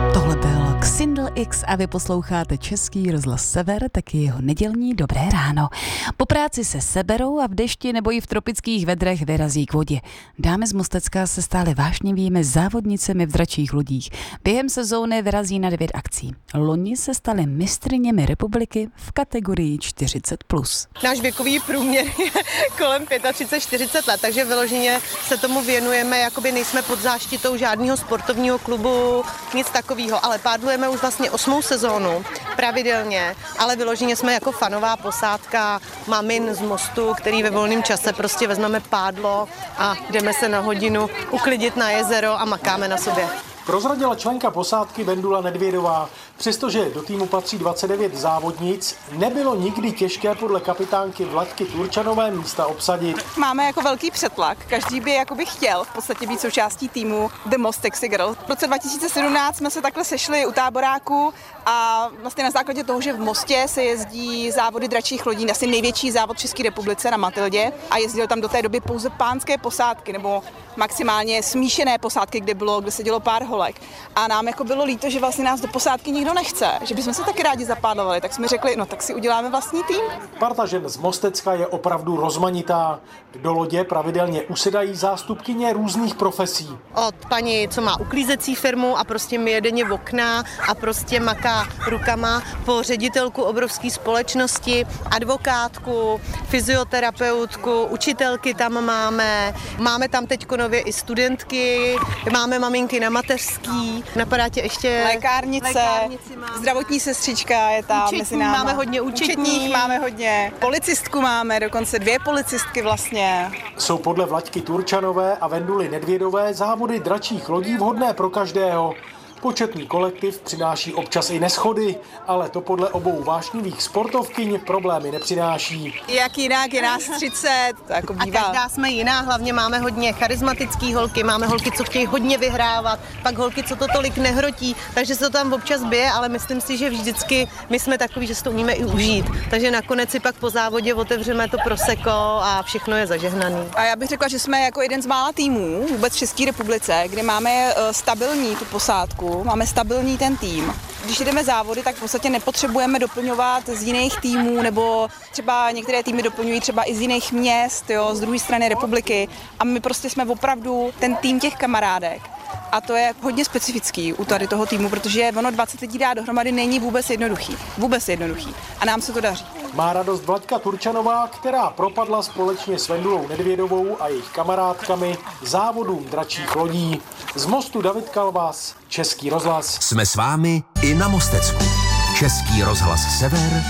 Tohle byl Xindl X a vy posloucháte Český rozhlas Sever, taky jeho nedělní Dobré ráno. Po práci se seberou a v dešti nebo i v tropických vedrech vyrazí k vodě. Dámy z Mostecka se stály vášnivými závodnicemi v dračích lodích. Během sezóny vyrazí na 9 akcí. Loni se staly mistryněmi republiky v kategorii 40+. Náš věkový průměr je kolem 35-40 let, takže vyloženě se tomu věnujeme, jakoby nejsme pod záštitou žádného sportovního klubu, nic takového, ale pádlujeme už vlastně 8. sezónu pravidelně, ale vyloženě jsme jako fanová posádka mamin z Mostu, který ve volném čase prostě vezmeme pádlo a jdeme se na hodinu uklidit na jezero a makáme na sobě. Prozradila členka posádky Vendula Nedvědová. Přestože do týmu patří 29 závodnic, nebylo nikdy těžké podle kapitánky Vladky Turčanové místa obsadit. Máme jako velký přetlak, každý by jakoby chtěl v podstatě být součástí týmu The Most Sexy Girl. V roce 2017 jsme se takhle sešli u táboráku a vlastně na základě toho, že v Mostě se jezdí závody dračích lodí, asi největší závod v České republice na Matildě a jezdil tam do té doby pouze pánské posádky nebo maximálně smíšené posádky, kde sedělo pár holek. A nám jako bylo líto, že vlastně nás do posádky nikdo nechce, že bychom se taky rádi zapádlovali, tak jsme řekli, no tak si uděláme vlastní tým. Parta žen z Mostecka je opravdu rozmanitá. Do lodě pravidelně usedají zástupkyně různých profesí. Od paní, co má uklízecí firmu a prostě myje denně v okna a prostě maká rukama, po ředitelku obrovské společnosti, advokátku, fyzioterapeutku, učitelky tam máme tam teď nově i studentky, máme maminky na mateřský, napadá tě ještě lékárnice, zdravotní sestřička je tam mezi námi. Máme hodně účetních, máme hodně, policistku máme, dokonce 2 policistky vlastně. Jsou podle Vlaďky Turčanové a Venduly Nedvědové závody dračích lodí vhodné pro každého. Početný kolektiv přináší občas i neshody, ale to podle obou vášnivých sportovkyň problémy nepřináší. Jak jinak je nás 30, to jako bývá. A každá jsme jiná, hlavně máme hodně charismatický holky, máme holky, co chtějí hodně vyhrávat, pak holky, co to tolik nehrotí, takže se to tam občas bije, ale myslím si, že vždycky my jsme takový, že si to umíme i užít. Takže nakonec si pak po závodě otevřeme to prosecco a všechno je zažehnaný. A já bych řekla, že jsme jako jeden z mála týmů vůbec v České republice, kde máme stabilní tu posádku. Máme stabilní ten tým. Když jdeme závody, tak v podstatě nepotřebujeme doplňovat z jiných týmů, nebo třeba některé týmy doplňují třeba i z jiných měst, jo, z druhé strany republiky. A my prostě jsme opravdu ten tým těch kamarádek. A to je hodně specifický u tady toho týmu, protože ono 20 lidí dá dohromady není vůbec jednoduchý. Vůbec jednoduchý. A nám se to daří. Má radost Vlaďka Turčanová, která propadla společně s Vendulou Nedvědovou a jejich kamarádkami závodům dračích lodí. Z Mostu David Kalvas, Český rozhlas. Jsme s vámi i na Mostecku. Český rozhlas Sever.